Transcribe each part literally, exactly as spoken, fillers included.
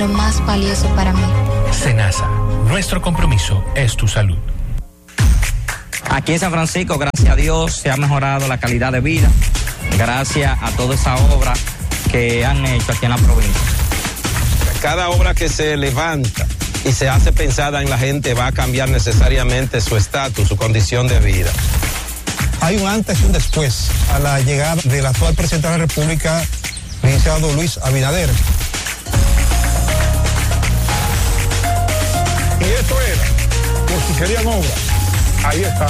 lo más valioso para mí. SENASA, nuestro compromiso es tu salud. Aquí en San Francisco, gracias a Dios, se ha mejorado la calidad de vida, gracias a toda esa obra que han hecho aquí en la provincia. Cada obra que se levanta y se hace pensada en la gente va a cambiar necesariamente su estatus, su condición de vida. Hay un antes y un después a la llegada del actual presidente de la República, licenciado Luis Abinader. Y esto era, por si querían obras, ahí están.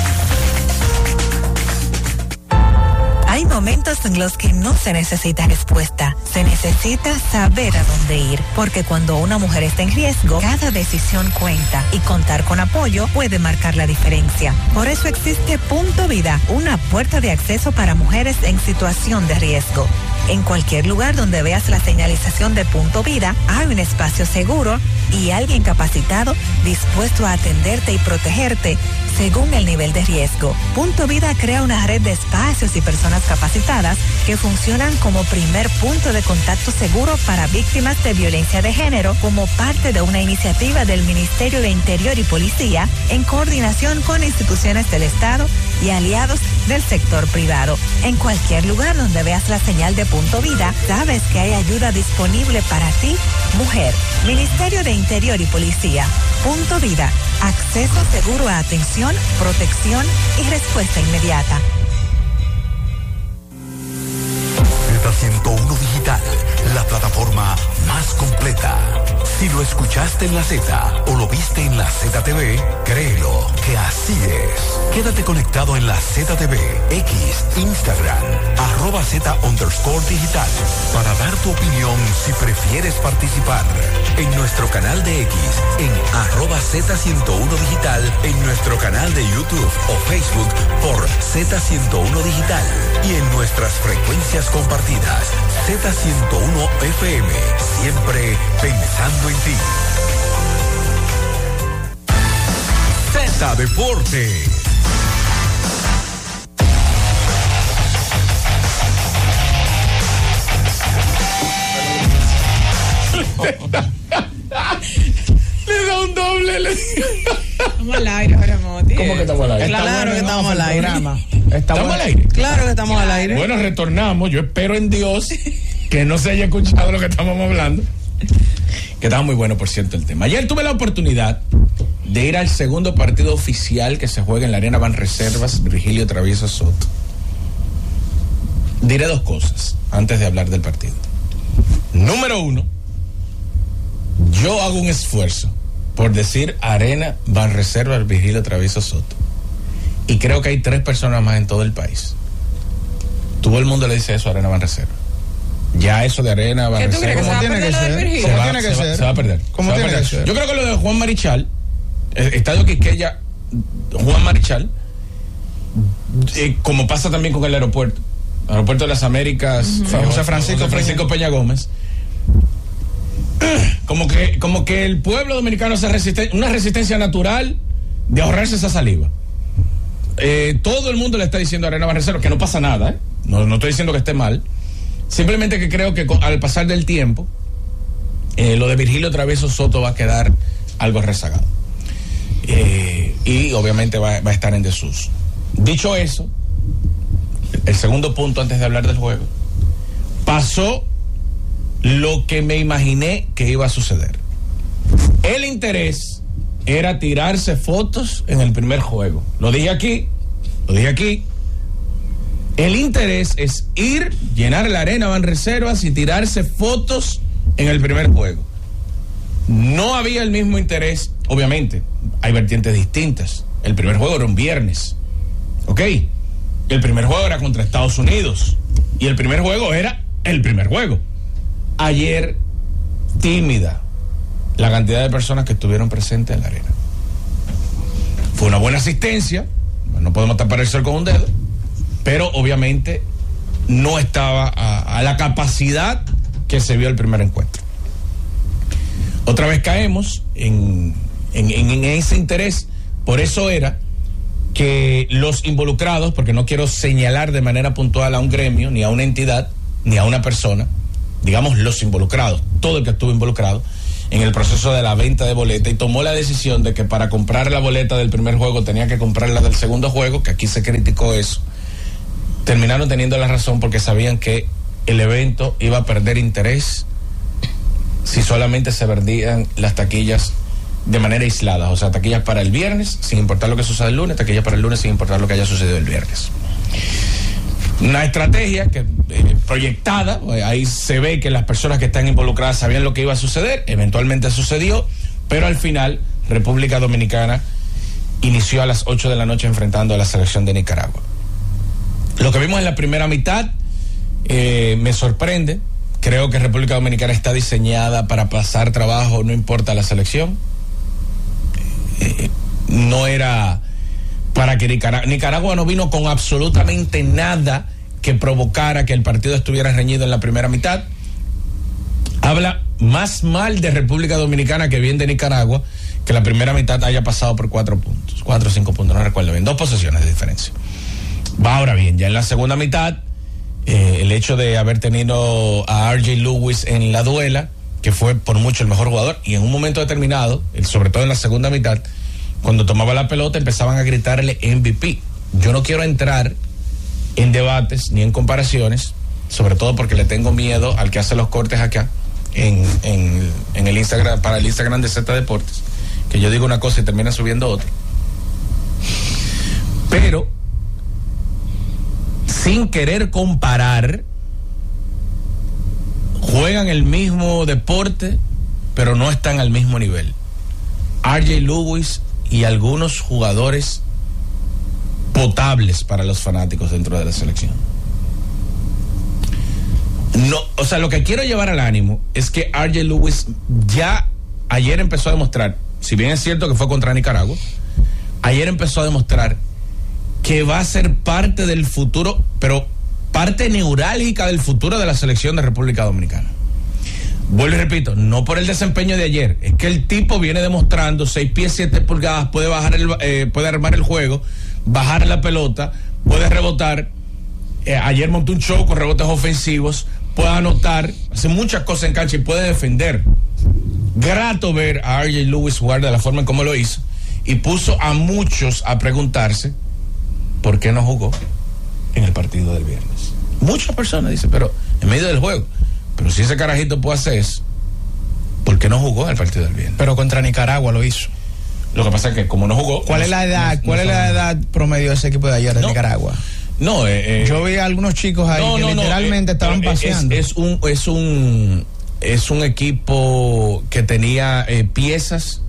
Hay momentos en los que no se necesita respuesta, se necesita saber a dónde ir, porque cuando una mujer está en riesgo, cada decisión cuenta y contar con apoyo puede marcar la diferencia. Por eso existe Punto Vida, una puerta de acceso para mujeres en situación de riesgo. En cualquier lugar donde veas la señalización de Punto Vida, hay un espacio seguro y alguien capacitado dispuesto a atenderte y protegerte según el nivel de riesgo. Punto Vida crea una red de espacios y personas capacitadas que funcionan como primer punto de contacto seguro para víctimas de violencia de género como parte de una iniciativa del Ministerio de Interior y Policía en coordinación con instituciones del Estado y aliados del sector privado. En cualquier lugar donde veas la señal de Punto Vida, sabes que hay ayuda disponible para ti, mujer. Ministerio de Interior y Policía. Punto Vida. Acceso seguro a atención, protección y respuesta inmediata. Z ciento uno Digital, la plataforma más completa. Si lo escuchaste en la Z o lo viste en la Z T V, créelo que así es. Quédate conectado en la Z T V, X, Instagram, arroba Z underscore digital, para dar tu opinión si prefieres participar. En nuestro canal de X, en arroba Z ciento uno Digital, en nuestro canal de YouTube o Facebook por Z ciento uno Digital y en nuestras frecuencias compartidas, Z ciento uno F M, siempre pensando en ti. Z Deportes. Le da un doble. Le... Estamos al aire ahora, Moti. ¿Cómo que estamos al aire? Claro que estamos al aire. ¿Estamos, ¿Estamos al aire? Claro que estamos al aire. Bueno, retornamos. Yo espero en Dios que no se haya escuchado lo que estábamos hablando. Que estaba muy bueno, por cierto, el tema. Ayer tuve la oportunidad de ir al segundo partido oficial que se juega en la Arena Banreservas, Virgilio Travieso Soto. Diré dos cosas antes de hablar del partido. Número uno, yo hago un esfuerzo por decir Arena Banreservas, Virgilio Travieso Soto. Y creo que hay tres personas más en todo el país. Todo el mundo le dice eso a Arena Banreservas. Ya eso de Arena Banreservas, ¿cómo tiene que ser? Se va, se va, se va a perder. ¿Cómo tiene que ser? Yo creo que lo de Juan Marichal, el Estadio Quisqueya, Juan Marichal, eh, como pasa también con el aeropuerto, Aeropuerto de las Américas, uh-huh. José Francisco, Francisco Peña Gómez, como que, como que el pueblo dominicano se resiste, una resistencia natural de ahorrarse esa saliva. Eh, todo el mundo le está diciendo a Arena Banreservas que no pasa nada, ¿eh? no, no estoy diciendo que esté mal. Simplemente que creo que con, al pasar del tiempo, eh, lo de Virgilio Travieso Soto va a quedar algo rezagado. Eh, y obviamente va, va a estar en desuso. Dicho eso, el segundo punto antes de hablar del juego, pasó lo que me imaginé que iba a suceder. El interés era tirarse fotos en el primer juego. Lo dije aquí, lo dije aquí. El interés es ir, llenar la Arena Banreservas y tirarse fotos en el primer juego. No había el mismo interés, obviamente, hay vertientes distintas. El primer juego era un viernes, ¿ok? El primer juego era contra Estados Unidos y el primer juego era el primer juego. Ayer, tímida la cantidad de personas que estuvieron presentes en la arena. Fue una buena asistencia, no podemos tapar el sol con un dedo, pero obviamente no estaba a, a la capacidad que se vio el primer encuentro. Otra vez caemos en, en, en, en ese interés. Por eso era que los involucrados, porque no quiero señalar de manera puntual a un gremio, ni a una entidad, ni a una persona, digamos, los involucrados, todo el que estuvo involucrado en el proceso de la venta de boleta, y tomó la decisión de que para comprar la boleta del primer juego tenía que comprar la del segundo juego, que aquí se criticó eso. Terminaron teniendo la razón porque sabían que el evento iba a perder interés si solamente se vendían las taquillas de manera aislada, o sea, taquillas para el viernes, sin importar lo que suceda el lunes, taquillas para el lunes, sin importar lo que haya sucedido el viernes. Una estrategia que eh, proyectada, ahí se ve que las personas que están involucradas sabían lo que iba a suceder, eventualmente sucedió, pero al final República Dominicana inició a las ocho de la noche enfrentando a la selección de Nicaragua. Lo que vimos en la primera mitad eh, me sorprende. Creo que República Dominicana está diseñada para pasar trabajo, no importa la selección. Eh, no era para que Nicaragua... Nicaragua no vino con absolutamente nada que provocara que el partido estuviera reñido en la primera mitad. Habla más mal de República Dominicana que bien de Nicaragua, que la primera mitad haya pasado por cuatro puntos, cuatro o cinco puntos, no recuerdo bien, dos posesiones de diferencia. Va ahora bien, ya en la segunda mitad, eh, el hecho de haber tenido a R J Lewis en la duela, que fue por mucho el mejor jugador, y en un momento determinado, sobre todo en la segunda mitad, cuando tomaba la pelota empezaban a gritarle M V P. Yo no quiero entrar en debates ni en comparaciones, sobre todo porque le tengo miedo al que hace los cortes acá en, en, en el Instagram, para el Instagram de Z Deportes, que yo digo una cosa y termina subiendo otra. Pero sin querer comparar, juegan el mismo deporte, pero no están al mismo nivel. R J Lewis y algunos jugadores potables para los fanáticos dentro de la selección. No, o sea, lo que quiero llevar al ánimo es que R J Lewis ya ayer empezó a demostrar, si bien es cierto que fue contra Nicaragua, ayer empezó a demostrar que va a ser parte del futuro, pero parte neurálgica del futuro de la selección de República Dominicana. Vuelvo y repito, no por el desempeño de ayer, es que el tipo viene demostrando seis pies siete pulgadas, puede bajar el, eh, puede armar el juego, bajar la pelota, puede rebotar. Eh, ayer montó un show con rebotes ofensivos, puede anotar, hace muchas cosas en cancha y puede defender. Grato ver a R J Lewis jugar de la forma en como lo hizo, y puso a muchos a preguntarse por qué no jugó en el partido del viernes. Muchas personas dicen, pero en medio del juego, pero si ese carajito puede hacer eso, ¿por qué no jugó en el partido del viernes? Pero contra Nicaragua lo hizo. Lo que pasa es que como no jugó... ¿Cuál no, es la edad, no, cuál no es la edad promedio de ese equipo de ayer de no, Nicaragua? No, eh, eh, yo vi a algunos chicos ahí no, que no, literalmente no, eh, estaban paseando. Es, es un, es un, es un equipo que tenía eh, piezas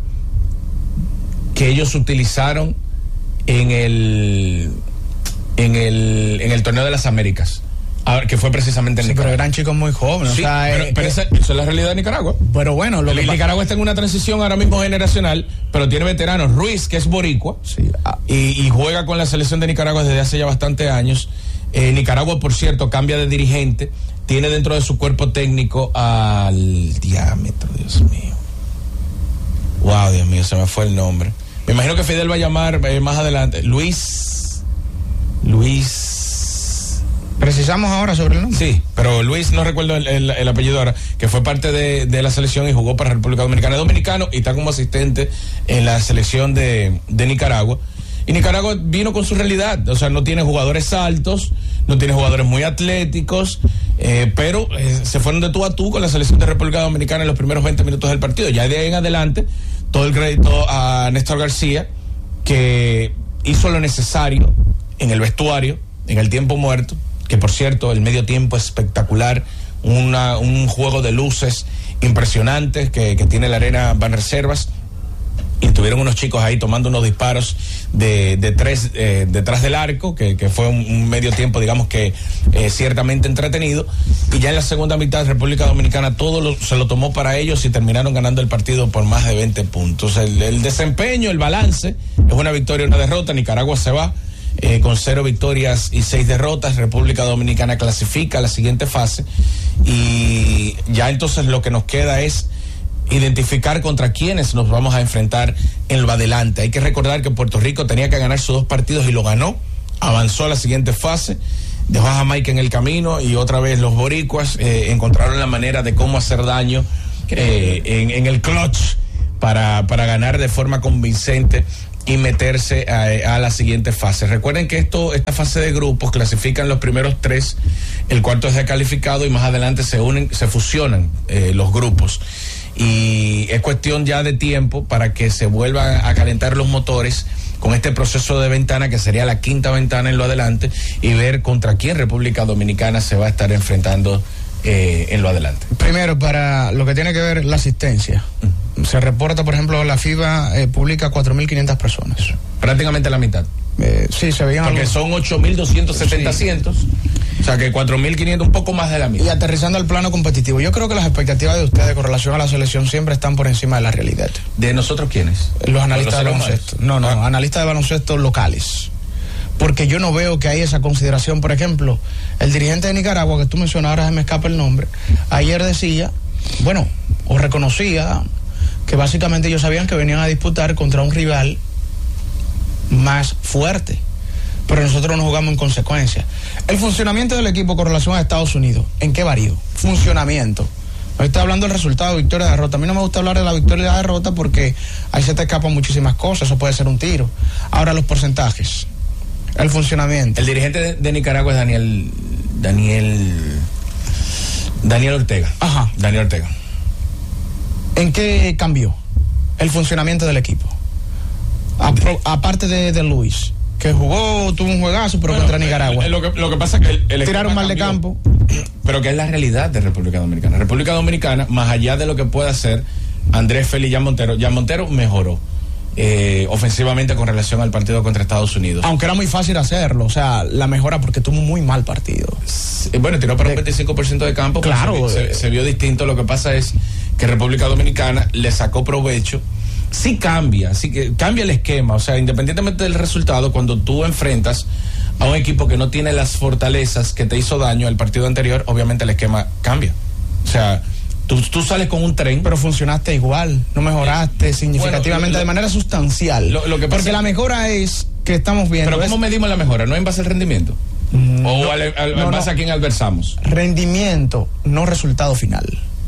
que ellos utilizaron en el, en el, en el torneo de las Américas. A ver, que fue precisamente en sí, Nicaragua. Pero eran chicos muy jóvenes. Sí, o sea, pero, eh, pero eh, esa, esa es la realidad de Nicaragua. Pero bueno, lo el, que Nicaragua está en una transición ahora mismo generacional, pero tiene veteranos. Ruiz, que es boricua, sí, ah, y, y juega con la selección de Nicaragua desde hace ya bastantes años. Eh, Nicaragua, por cierto, cambia de dirigente. Tiene dentro de su cuerpo técnico al diámetro, Dios mío. Wow, Dios mío, se me fue el nombre. Me imagino que Fidel va a llamar eh, más adelante. Luis. Luis. ¿Precisamos ahora sobre el nombre? Sí, pero Luis, no recuerdo el, el, el apellido ahora, que fue parte de, de la selección y jugó para República Dominicana. Es dominicano y está como asistente en la selección de, de Nicaragua. Y Nicaragua vino con su realidad, o sea, no tiene jugadores altos, no tiene jugadores muy atléticos, eh, pero eh, se fueron de tú a tú con la selección de República Dominicana en los primeros veinte minutos del partido. Ya de ahí en adelante, todo el crédito a Néstor García, que hizo lo necesario en el vestuario, en el tiempo muerto, que por cierto, el medio tiempo espectacular, una, un juego de luces impresionante que, que tiene la Arena Banreservas. Y tuvieron unos chicos ahí tomando unos disparos de, de tres eh, detrás del arco, que, que fue un, un medio tiempo, digamos que eh, ciertamente entretenido. Y ya en la segunda mitad, República Dominicana todo lo, se lo tomó para ellos y terminaron ganando el partido por más de veinte puntos. El, el desempeño, el balance, es una victoria y una derrota. Nicaragua se va eh, con cero victorias y seis derrotas. República Dominicana clasifica a la siguiente fase. Y ya entonces lo que nos queda es identificar contra quiénes nos vamos a enfrentar en lo adelante. Hay que recordar que Puerto Rico tenía que ganar sus dos partidos y lo ganó, avanzó a la siguiente fase. dejó a Jamaica en el camino y otra vez los boricuas eh, encontraron la manera de cómo hacer daño eh, en, en el clutch para, para ganar de forma convincente y meterse a, a la siguiente fase. Recuerden que esto, esta fase de grupos clasifican los primeros tres, el cuarto es descalificado y más adelante se unen, se fusionan eh, los grupos. Y es cuestión ya de tiempo para que se vuelvan a calentar los motores con este proceso de ventana que sería la quinta ventana en lo adelante y ver contra quién República Dominicana se va a estar enfrentando eh, en lo adelante. Primero, para lo que tiene que ver la asistencia, uh-huh. se reporta, por ejemplo, la FIBA eh, publica cuatro mil quinientas personas. Prácticamente la mitad. Eh, sí, se veían. Porque algo... son ocho mil doscientos setenta sí. asientos. O sea que cuatro mil quinientos, un poco más de la mitad. Y aterrizando al plano competitivo, yo creo que las expectativas de ustedes con relación a la selección siempre están por encima de la realidad. ¿De nosotros quiénes? Los analistas de los baloncesto. No, no, ah. analistas de baloncesto locales. Porque yo no veo que hay esa consideración. Por ejemplo, el dirigente de Nicaragua, que tú mencionas, ahora se me escapa el nombre, ayer decía, bueno, o reconocía que básicamente ellos sabían que venían a disputar contra un rival más fuerte. Pero nosotros no jugamos en consecuencia. El funcionamiento del equipo con relación a Estados Unidos, ¿en qué varió? Funcionamiento. Hoy está hablando del resultado, victoria y derrota. A mí no me gusta hablar de la victoria y la derrota porque ahí se te escapan muchísimas cosas, eso puede ser un tiro. Ahora los porcentajes, el funcionamiento. El dirigente de, de Nicaragua es Daniel, Daniel, Daniel Ortega. Ajá. Daniel Ortega. ¿En qué cambió el funcionamiento del equipo? Apro, aparte de, de Luis, que jugó, tuvo un juegazo, pero bueno, contra Nicaragua. Eh, lo, que, lo que pasa es que el, el tiraron mal de campo. Pero que es la realidad de República Dominicana. República Dominicana, más allá de lo que pueda hacer Andrés Félix y Jan Montero, Jan Montero mejoró eh, ofensivamente con relación al partido contra Estados Unidos. Aunque era muy fácil hacerlo, o sea, la mejora porque tuvo un muy mal partido. Sí, bueno, tiró para un veinticinco por ciento de campo. Claro. Se, se, se vio distinto. Lo que pasa es que República Dominicana le sacó provecho. Sí cambia, sí que cambia el esquema, o sea, independientemente del resultado, cuando tú enfrentas a un equipo que no tiene las fortalezas que te hizo daño al partido anterior, obviamente el esquema cambia. O sea, tú, tú sales con un tren. Pero funcionaste igual, no mejoraste significativamente, bueno, lo, de manera sustancial. Lo, lo que pasa, porque la mejora es que estamos viendo. Pero ¿cómo es, medimos la mejora? ¿No en base al rendimiento? No, ¿O al, al, no, en base no. a quién adversamos? Rendimiento, no resultado final.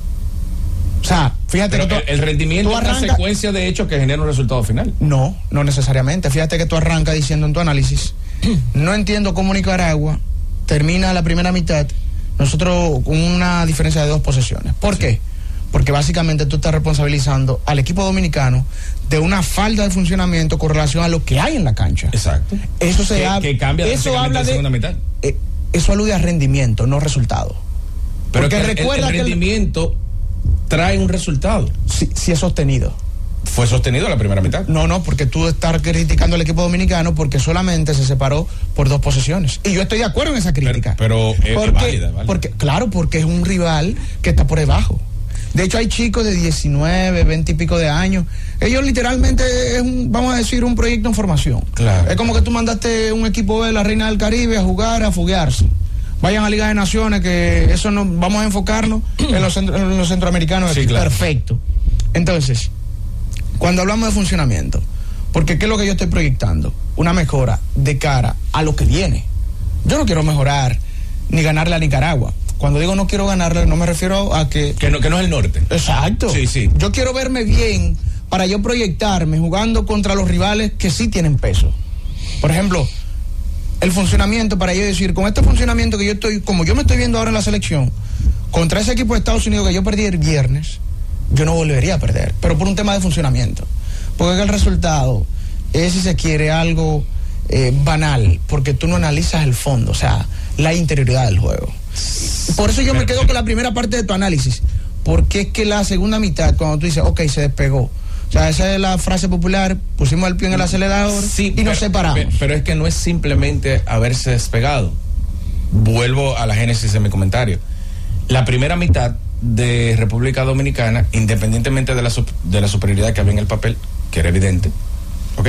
O sea, fíjate Pero que tú, el, el rendimiento es una secuencia de hechos que genera un resultado final. No, no necesariamente. Fíjate que tú arrancas diciendo en tu análisis, no entiendo cómo Nicaragua termina la primera mitad, nosotros con una diferencia de dos posesiones. ¿Por sí. qué? Porque básicamente tú estás responsabilizando al equipo dominicano de una falta de funcionamiento con relación a lo que hay en la cancha. Exacto. Eso se que, habla, que cambia eso habla de de segunda mitad. Eh, eso alude a rendimiento, no resultado. Pero porque que el, recuerda el, el rendimiento que el, trae un resultado. Si, si es sostenido. ¿Fue sostenido la primera mitad? No, no, porque tú estás criticando al equipo dominicano porque solamente se separó por dos posesiones. Y yo estoy de acuerdo en esa crítica. Pero, pero porque, es válida, válida. Porque, claro, porque es un rival que está por debajo. De hecho, hay chicos de diecinueve, veinte y pico de años. Ellos literalmente es un, vamos a decir, un proyecto en formación. Claro. Es como que tú mandaste un equipo de la Reina del Caribe a jugar, a foguearse. Vayan a Liga de Naciones, que eso no, vamos a enfocarnos en los, centro, en los centroamericanos. Sí, claro. Perfecto. Entonces, cuando hablamos de funcionamiento, porque ¿qué es lo que yo estoy proyectando? Una mejora de cara a lo que viene. Yo no quiero mejorar ni ganarle a Nicaragua. Cuando digo no quiero ganarle, no me refiero a que... Que no, que no es el norte. Exacto. Sí, sí. Yo quiero verme bien para yo proyectarme jugando contra los rivales que sí tienen peso. Por ejemplo, el funcionamiento, para yo decir, con este funcionamiento que yo estoy, como yo me estoy viendo ahora en la selección, contra ese equipo de Estados Unidos que yo perdí el viernes, yo no volvería a perder, pero por un tema de funcionamiento. Porque el resultado es, si se quiere, algo eh, banal, porque tú no analizas el fondo, o sea, la interioridad del juego. Por eso yo me quedo con la primera parte de tu análisis, porque es que la segunda mitad, cuando tú dices, ok, se despegó. O sea, esa es la frase popular, pusimos el pie en el acelerador sí, y pero, nos separamos. Pero, pero es que no es simplemente haberse despegado. Vuelvo a la génesis de mi comentario. La primera mitad de República Dominicana, independientemente de la, de la superioridad que había en el papel, que era evidente, ok,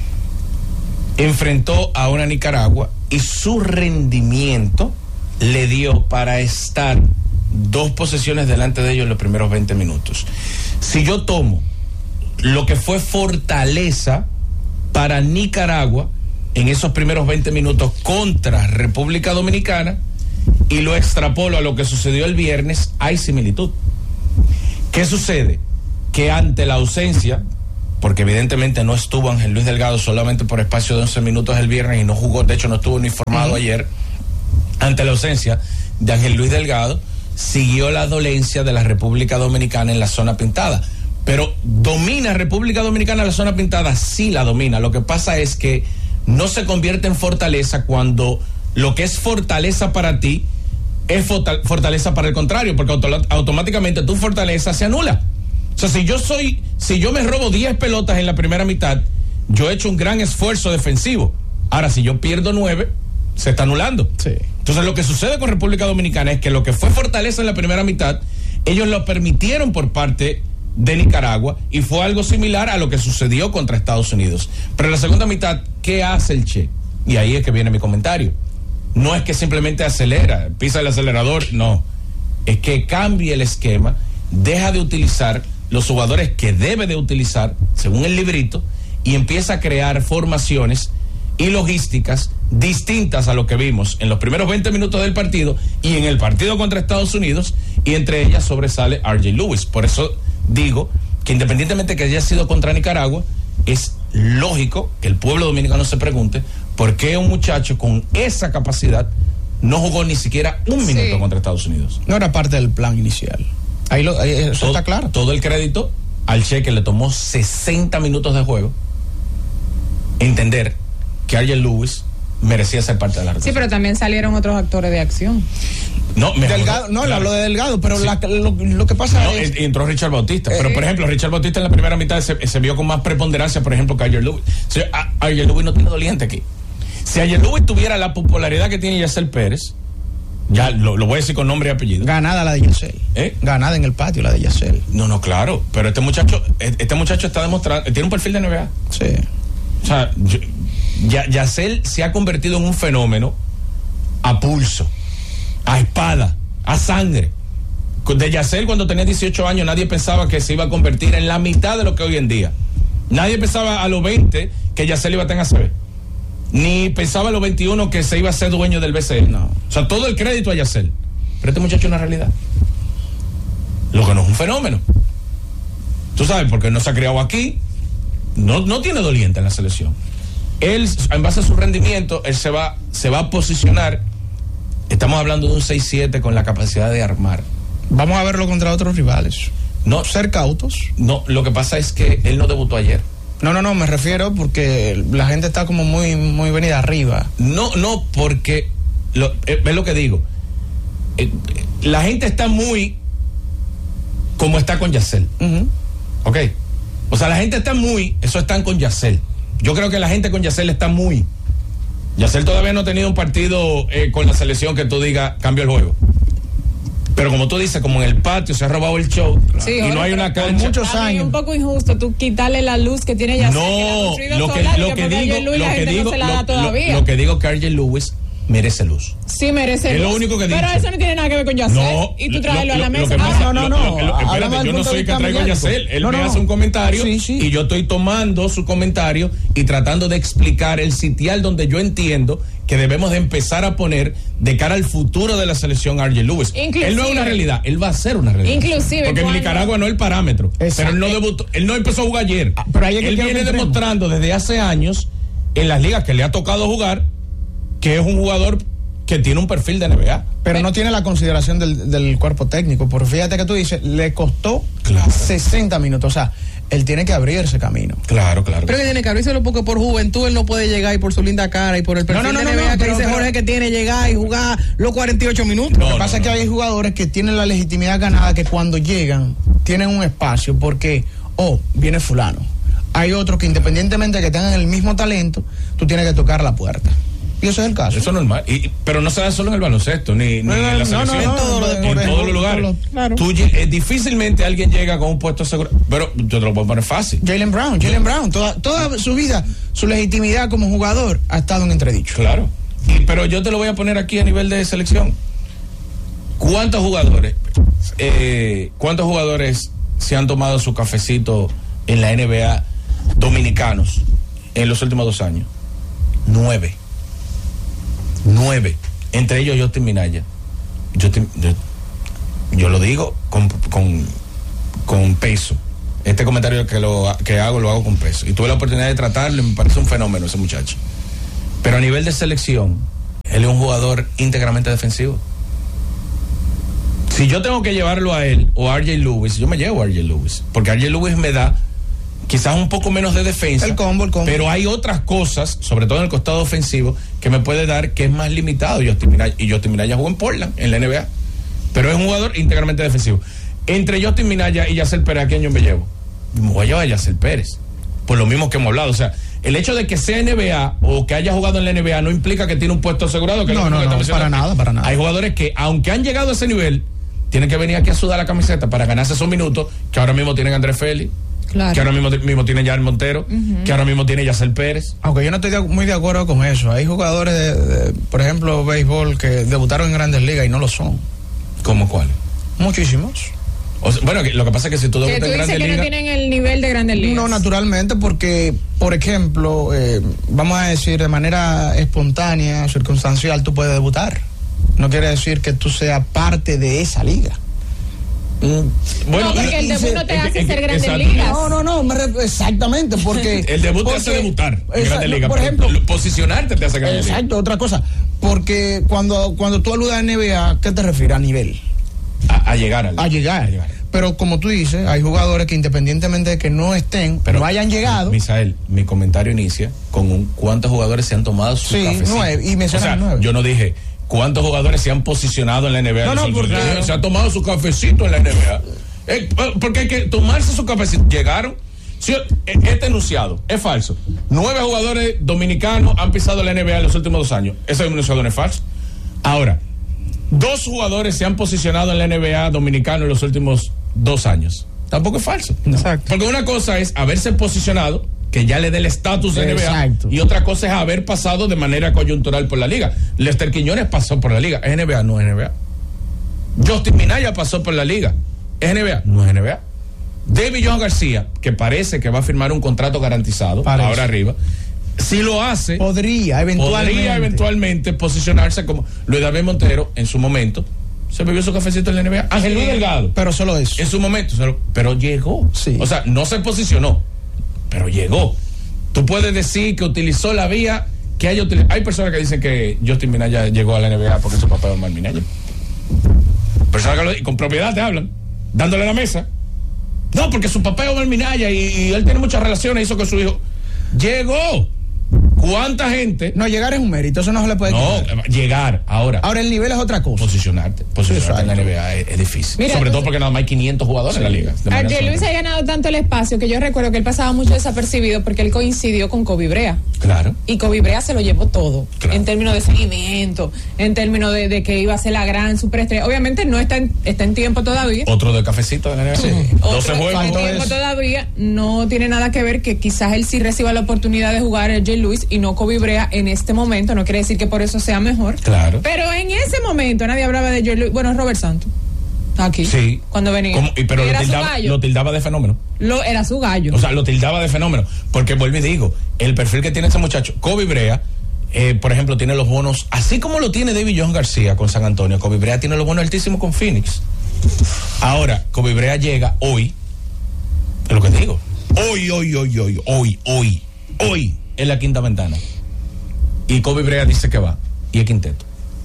enfrentó a una Nicaragua y su rendimiento le dio para estar dos posesiones delante de ellos en los primeros veinte minutos. Si yo tomo lo que fue fortaleza para Nicaragua, en esos primeros veinte minutos contra República Dominicana y lo extrapolo a lo que sucedió el viernes, hay similitud. ¿Qué sucede? Que ante la ausencia, porque evidentemente no estuvo Ángel Luis Delgado solamente por espacio de once minutos el viernes y no jugó, de hecho no estuvo uniformado uh-huh. ayer, ante la ausencia de Ángel Luis Delgado, siguió la dolencia de la República Dominicana en la zona pintada. Pero ¿domina República Dominicana la zona pintada? Sí la domina. Lo que pasa es que no se convierte en fortaleza cuando lo que es fortaleza para ti es fortaleza para el contrario, porque auto- automáticamente tu fortaleza se anula. O sea, si yo soy, si yo me robo diez pelotas en la primera mitad, yo he hecho un gran esfuerzo defensivo. Ahora, si yo pierdo nueve, se está anulando. Sí. Entonces, lo que sucede con República Dominicana es que lo que fue fortaleza en la primera mitad, ellos lo permitieron por parte de Nicaragua y fue algo similar a lo que sucedió contra Estados Unidos. Pero en la segunda mitad, ¿qué hace el Che? Y ahí es que viene mi comentario. No es que simplemente acelera, pisa el acelerador, no. Es que cambia el esquema, deja de utilizar los jugadores que debe de utilizar, según el librito, y empieza a crear formaciones y logísticas distintas a lo que vimos en los primeros veinte minutos del partido y en el partido contra Estados Unidos, y entre ellas sobresale R J Lewis. Por eso digo que independientemente que haya sido contra Nicaragua, es lógico que el pueblo dominicano se pregunte por qué un muchacho con esa capacidad no jugó ni siquiera un minuto sí. contra Estados Unidos. No era parte del plan inicial. Ahí, lo, ahí eso todo, está claro. Todo el crédito al Che, que le tomó sesenta minutos de juego entender que R J Lewis merecía ser parte de la rotación. Sí, pero también salieron otros actores de acción. No, Delgado, no, claro. Hablo de Delgado, pero sí. la, lo, lo que pasa no, es... entró Richard Bautista, eh, pero por ejemplo, Richard Bautista en la primera mitad se, se vio con más preponderancia, por ejemplo, que R J Lewis. O sea, R J Lewis no tiene doliente aquí. Si R J Lewis tuviera la popularidad que tiene Yacel Pérez, ya lo, lo voy a decir con nombre y apellido. Ganada la de Yacel. ¿Eh? Ganada en el patio la de Yacel. No, no, claro, pero este muchacho, este muchacho está demostrando, tiene un perfil de N B A. Sí. O sea, yo, ya, Yacel se ha convertido en un fenómeno a pulso, a espada, a sangre. De Yacel, cuando tenía dieciocho años, nadie pensaba que se iba a convertir en la mitad de lo que hoy en día. Nadie pensaba a los veinte que Yacel iba a tener A C B. Ni pensaba a los veintiuno que se iba a ser dueño del B C N. No. O sea, todo el crédito a Yacel. Pero este muchacho es una realidad. Lo que no es un fenómeno. Tú sabes, porque no se ha criado aquí, no, no tiene doliente en la selección. Él, en base a su rendimiento, él se va, se va a posicionar. Estamos hablando de un seis siete con la capacidad de armar. Vamos a verlo contra otros rivales. No, ser cautos. No, lo que pasa es que él no debutó ayer. No, no, no, me refiero porque la gente está como muy, muy venida arriba. No, no, porque lo, es, es lo que digo. Eh, la gente está muy como está con Yacel. Uh-huh. Ok. O sea, la gente está muy, eso están con Yacel. Yo creo que la gente con Yacel está muy. Yacel todavía no ha tenido un partido eh, con la selección que tú digas, cambio el juego. Pero como tú dices, como en el patio se ha robado el show, sí, y ahora, no hay una cancha. Muchos años. Es un poco injusto tú quitarle la luz que tiene Yacel. No, que lo que, lo que digo, lo que digo, no se la da lo, todavía. lo, lo que digo que R J Lewis merece luz. Sí, merece es luz. Es lo único que digo. Pero eso no tiene nada que ver con Yacel. No, y tú traerlo lo, a la lo, mesa. Lo pasa, ah, no, no, no. Lo, lo, espérate, yo no soy que traigo a Yacel. Él no, me no. hace un comentario sí, sí. y yo estoy tomando su comentario y tratando de explicar el sitial donde yo entiendo que debemos de empezar a poner de cara al futuro de la selección R J Lewis. Inclusive, él no es una realidad, él va a ser una realidad. Inclusive. Porque cuando... en Nicaragua no es el parámetro. Exacto. Pero él no debutó, él no empezó a jugar ayer. Ah, pero él viene demostrando desde hace años en las ligas que le ha tocado jugar que es un jugador que tiene un perfil de N B A. Pero no tiene la consideración del, del cuerpo técnico, porque fíjate que tú dices, le costó claro. sesenta minutos, o sea, él tiene que abrirse camino. Claro, claro. Pero que tiene que abrírselo porque por juventud él no puede llegar y por su linda cara y por el perfil no, no, no, de N B A no, que pero, dice pero, Jorge que tiene llegar y jugar los cuarenta y ocho minutos. No, Lo que no, pasa no, es que no. hay jugadores que tienen la legitimidad ganada, que cuando llegan tienen un espacio porque, oh, viene fulano. Hay otros que independientemente de que tengan el mismo talento, tú tienes que tocar la puerta. Y ese es el caso. Eso es normal. Y, pero no se da solo en el baloncesto, ni, ni no, en la selección. No, no, en todos los deportes. En todos los lugares. Claro. Tú, eh, difícilmente alguien llega con un puesto seguro. Pero yo te lo puedo poner fácil. Jaylen Brown, Jaylen Brown. Toda, toda su vida, su legitimidad como jugador ha estado en entredicho. Claro. Y, pero yo te lo voy a poner aquí a nivel de selección. ¿Cuántos jugadores, eh, cuántos jugadores se han tomado su cafecito en la N B A dominicanos en los últimos dos años? Nueve. Nueve. Entre ellos Justin Minaya. Yo, te, yo, yo lo digo con, con, con peso. Este comentario que, lo, que hago, lo hago con peso. Y tuve la oportunidad de tratarlo y me parece un fenómeno ese muchacho. Pero a nivel de selección, él es un jugador íntegramente defensivo. Si yo tengo que llevarlo a él o a R J Lewis, yo me llevo a R J Lewis. Porque R J Lewis me da quizás un poco menos de defensa. El combo, el combo. Pero hay otras cosas, sobre todo en el costado ofensivo, que me puede dar que es más limitado. Justin Minaya, y Justin Minaya jugó en Portland, en la N B A. Pero es un jugador íntegramente defensivo. Entre Justin Minaya y Yacel Pérez, ¿a quién yo me llevo? Me voy a llevar a Yacel Pérez. Por lo mismo que hemos hablado. O sea, el hecho de que sea N B A o que haya jugado en la N B A no implica que tiene un puesto asegurado. Que no, no, no, para nada, para nada. Hay jugadores que, aunque han llegado a ese nivel, tienen que venir aquí a sudar la camiseta para ganarse esos minutos, que ahora mismo tienen Andrés Félix, claro, que ahora mismo, mismo tiene Yael Montero, uh-huh, que ahora mismo tiene Yacel Pérez. Aunque yo no estoy de, muy de acuerdo con eso. Hay jugadores, de, de, por ejemplo, béisbol, que debutaron en Grandes Ligas y no lo son. ¿Cómo cuáles? Muchísimos. O sea, bueno, que lo que pasa es que si tú debutas en Grandes Ligas, que no tienen el nivel de Grandes Ligas. No, naturalmente, porque, por ejemplo, eh, vamos a decir de manera espontánea, circunstancial, tú puedes debutar. No quiere decir que tú seas parte de esa liga. Mm. Bueno, no, porque y, el debut no te es, hace es, ser Grandes Ligas. No, no, no, me re, exactamente, porque el debut porque, te hace debutar en Grandes Ligas. Por ejemplo, posicionarte te hace Grandes Ligas. Exacto, otra cosa, porque cuando cuando tú aludas a N B A, ¿qué te refieres? A nivel. A, a llegar al, a llegar. A llegar. Pero como tú dices, hay jugadores que independientemente de que no estén, pero no hayan llegado. Misael, mi comentario inicia con un cuántos jugadores se han tomado su sí, cafecito. Nueve, y mencionan o sea, nueve. Yo no dije cuántos jugadores se han posicionado en la N B A. No, no, porque claro, se ha tomado su cafecito en la N B A. Eh, porque hay que tomarse su cafecito. Llegaron. Sí, este enunciado es falso. Nueve jugadores dominicanos han pisado la N B A en los últimos dos años. Ese enunciado no es falso. Ahora, dos jugadores se han posicionado en la N B A dominicano en los últimos dos años. Tampoco es falso. Exacto. Porque una cosa es haberse posicionado, que ya le dé el estatus de N B A. Exacto. Y otra cosa es haber pasado de manera coyuntural por la liga. Lester Quiñones pasó por la liga. ¿Es N B A? No es N B A. Justin Minaya pasó por la liga. ¿Es N B A? No es N B A. David John García, que parece que va a firmar un contrato garantizado, parece, ahora arriba, si lo hace, podría eventualmente, podría eventualmente posicionarse como Luis David Montero en su momento. Se bebió su cafecito en la N B A. Ángel Luis Delgado. Pero solo eso. En su momento. Pero llegó. Sí. O sea, no se posicionó, pero llegó. Tú puedes decir que utilizó la vía que haya utilizado. Hay personas que dicen que Justin Minaya llegó a la N B A porque su papá es Omar Minaya. Personas que lo, con propiedad te hablan, dándole la mesa. No, porque su papá es Omar Minaya y, y él tiene muchas relaciones, hizo con su hijo. Llegó. ¿Cuánta gente? No, llegar es un mérito, eso no se le puede No, quitar. llegar, ahora. Ahora el nivel es otra cosa. Posicionarte. Posicionarte sí, en la N B A es, es difícil. Mira, Sobre todo porque nada más hay quinientos jugadores sí. en la liga. R J Lewis ha ganado tanto el espacio que yo recuerdo que él pasaba mucho desapercibido porque él coincidió con Kobe Brea. Claro. Y Kobe Brea se lo llevó todo. Claro. En términos de seguimiento, en términos de, de que iba a ser la gran superestrella. Obviamente no está en, está en tiempo todavía. Otro de cafecito de la N B A. Sí. doce juegos. En tiempo todavía. No tiene nada que ver que quizás él sí reciba la oportunidad de jugar R J Lewis y no Kobe Brea en este momento. No quiere decir que por eso sea mejor. Claro. Pero en ese momento nadie hablaba de R J Lewis. Bueno, Robert Santos. Aquí. Sí. Cuando venía. ¿Cómo? Y pero lo tildaba, lo tildaba de fenómeno. Lo, era su gallo. O sea, lo tildaba de fenómeno. Porque vuelvo y digo, el perfil que tiene ese muchacho, Kobe Brea, eh, por ejemplo, tiene los bonos, así como lo tiene David John García con San Antonio, Kobe Brea tiene los bonos altísimos con Phoenix. Ahora, Kobe Brea llega hoy, es lo que digo, hoy, hoy, hoy, hoy, hoy, hoy, hoy, en la quinta ventana. Y Kobe Brea dice que va, y es quinteto.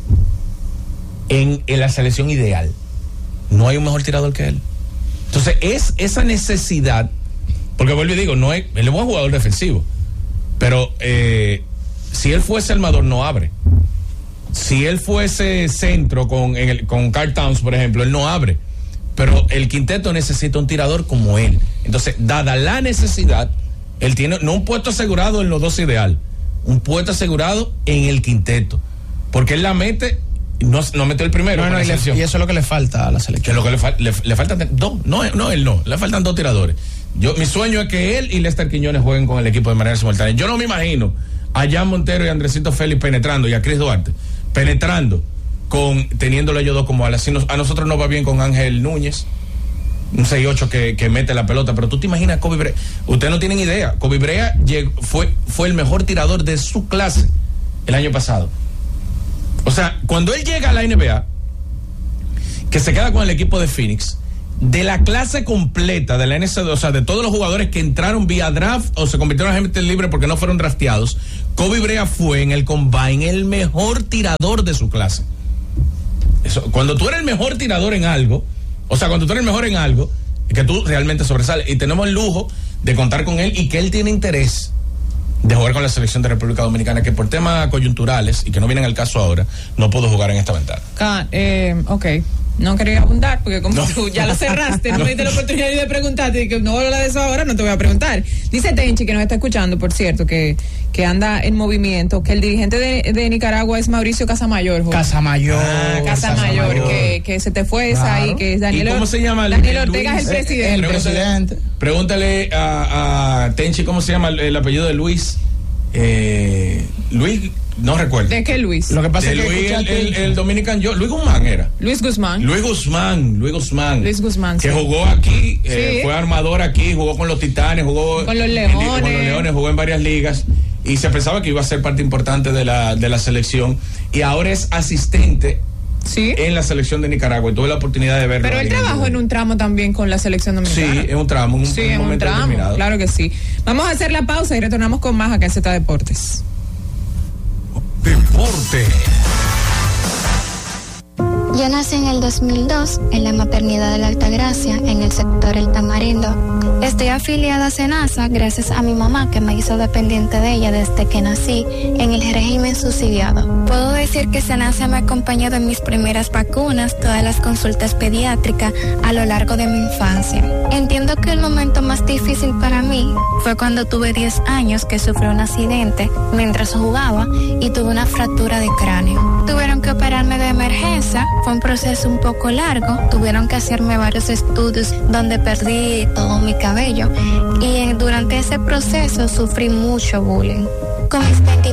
En, en la selección ideal, no hay un mejor tirador que él. Entonces, es esa necesidad, porque vuelvo y digo, no es, él es un buen jugador defensivo, pero eh, si él fuese armador, no abre. Si él fuese centro con, en el, con Karl Towns, por ejemplo, él no abre. Pero el quinteto necesita un tirador como él. Entonces, dada la necesidad, él tiene no un puesto asegurado en los dos ideal, un puesto asegurado en el quinteto. Porque él la mete, no, no mete el primero. No, no, y, le, y eso es lo que le falta a la selección. Es lo que le, fa, le, le faltan dos, no, no, él no, le faltan dos tiradores. Yo, mi sueño es que él y Lester Quiñones jueguen con el equipo de manera simultánea. Yo no me imagino a Jan Montero y a Andresito Félix penetrando, y a Chris Duarte penetrando, con teniéndolo ellos dos como alas. Si nos, a nosotros nos va bien con Ángel Núñez, un seis ocho que, que mete la pelota, pero tú te imaginas a Kobe Bryant. Ustedes no tienen idea. Kobe Bryant llegó, fue, fue el mejor tirador de su clase el año pasado. O sea, cuando él llega a la N B A, que se queda con el equipo de Phoenix, de la clase completa de la N C A A, o sea, de todos los jugadores que entraron vía draft o se convirtieron en agentes libres porque no fueron drafteados, Kobe Bryant fue en el combine el mejor tirador de su clase. Eso, cuando tú eres el mejor tirador en algo, o sea, cuando tú eres el mejor en algo, es que tú realmente sobresales. Y tenemos el lujo de contar con él y que él tiene interés de jugar con la selección de República Dominicana, que por temas coyunturales y que no vienen al caso ahora, no pudo jugar en esta ventana. Ah, eh, ok. No quería abundar porque como no. tú ya lo cerraste, no, no me diste la oportunidad de preguntarte y que no voy a hablar de eso ahora, no te voy a preguntar. Dice Tenchi, que nos está escuchando, por cierto, que, que anda en movimiento, que el dirigente de, de Nicaragua es Mauricio Casamayor. Casamayor. Ah, Casamayor, Casamayor. Que, que se te fue esa claro. y que es Daniel. ¿Y cómo se llama? Daniel Ortega es el presidente. El presidente. Pregúntale a, a Tenchi cómo se llama el, el apellido de Luis. Eh, Luis, no recuerdo. ¿De qué Luis? Lo que pasa de es que Luis, el, el, el Dominican, yo, Luis Guzmán era. Luis Guzmán. Luis Guzmán, Luis Guzmán. Luis Guzmán. Que sí. jugó aquí, sí. eh, fue armador aquí, jugó con los Titanes, jugó con los Leones. En, con los Leones, jugó en varias ligas y se pensaba que iba a ser parte importante de la, de la selección y ahora es asistente. Sí. En la selección de Nicaragua y tuve la oportunidad de verlo. Pero él trabajó en un tramo también con la selección dominicana. Sí, en un tramo, en un, sí, un en momento un tramo, determinado. claro que sí. Vamos a hacer la pausa y retornamos con más acá en Z Deportes. Deporte. Yo nací en el dos mil dos en la maternidad de la Altagracia, en el sector El Tamarindo. Estoy afiliada a SENASA gracias a mi mamá, que me hizo dependiente de ella desde que nací en el régimen subsidiado. Puedo decir que SENASA me ha acompañado en mis primeras vacunas, todas las consultas pediátricas a lo largo de mi infancia. Entiendo que el momento más difícil para mí fue cuando tuve diez años, que sufrí un accidente mientras jugaba y tuve una fractura de cráneo. Tuvieron que operarme de emergencia. Fue un proceso un poco largo, tuvieron que hacerme varios estudios donde perdí todo mi cabello y durante ese proceso sufrí mucho bullying. Con mis veintitrés